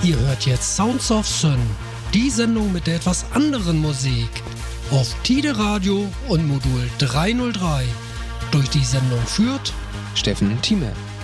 Ihr hört jetzt Sounds of Sun, die Sendung mit der etwas anderen Musik auf Tide Radio und Modul 303. Durch die Sendung führt Steffen Thieme.